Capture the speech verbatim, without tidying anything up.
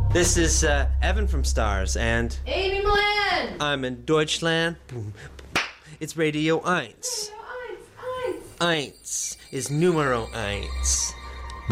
This is uh, Evan from Stars, and Amy Milan. I'm in Deutschland. It's Radio Eins. Radio Eins, Eins. Eins is numero eins.